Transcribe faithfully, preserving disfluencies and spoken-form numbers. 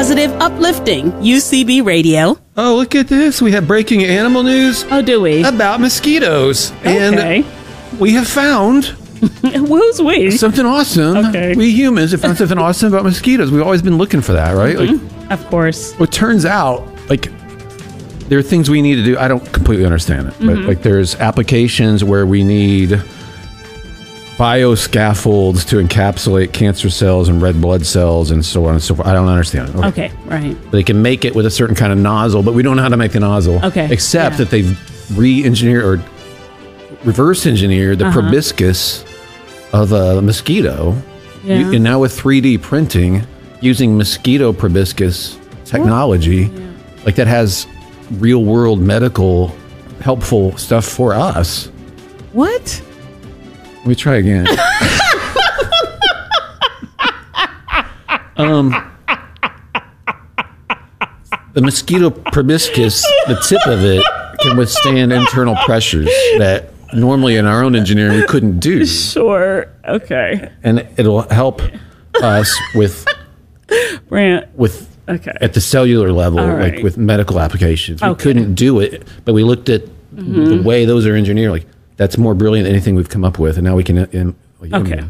positive, uplifting U C B radio. Oh, look at this. We have breaking animal news. Oh, do we? About mosquitoes. Okay. And we have found Who's we? something awesome. Okay. We humans have found something awesome about mosquitoes. We've always been looking for that, right? Mm-hmm. Like, of course. well, it turns out, like, there are things we need to do. I don't completely understand it, but Mm-hmm. like, there's applications where we need bioscaffolds to encapsulate cancer cells and red blood cells and so on and so forth. I don't understand it. Okay, right. They can make it with a certain kind of nozzle, but we don't know how to make the nozzle. Okay, Except yeah. that they've re-engineered or reverse engineered the Uh-huh. proboscis of a mosquito. Yeah. You- and now with three D printing, using mosquito proboscis technology, like that has real world medical helpful stuff for us. What? Let me try again. um, the mosquito proboscis, the tip of it, can withstand internal pressures that normally in our own engineering we couldn't do. Sure. Okay. And it'll help us with Brant. with Okay. at the cellular level, All right. like with medical applications. We Okay. couldn't do it, but we looked at Mm-hmm. the way those are engineered. Like, that's more brilliant than anything we've come up with, and now we can. Um, like, Okay.